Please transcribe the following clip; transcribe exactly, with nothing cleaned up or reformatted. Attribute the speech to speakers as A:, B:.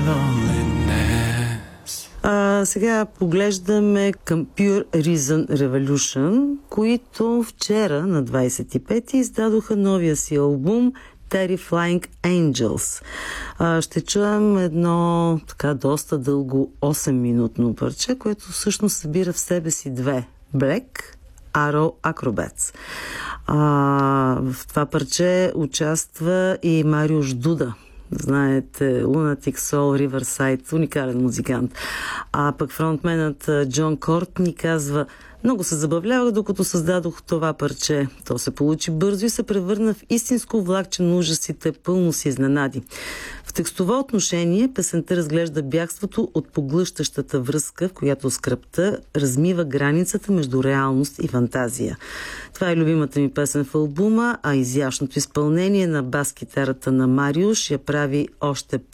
A: А, сега поглеждаме към Pure Reason Revolution, които вчера на двадесет и пети издадоха новия си албум Terrifying Angels. А, ще чуем едно така доста дълго осем-минутно парче, което всъщност събира в себе си две. Black Arrow Acrobats. А, в това парче участва и Мариуш Дуда. Знаете, Lunatic Soul, Riverside, уникален музикант. А пък фронтменът Джон Корт ни казва: много се забавлявах, докато създадох това парче. То се получи бързо и се превърна в истинско влакче на ужасите, пълно си изненади. В текстово отношение песента разглежда бягството от поглъщащата връзка, в която скръбта размива границата между реалност и фантазия. Това е любимата ми песен в албума, а изящното изпълнение на бас-китарата на Мариуш я прави още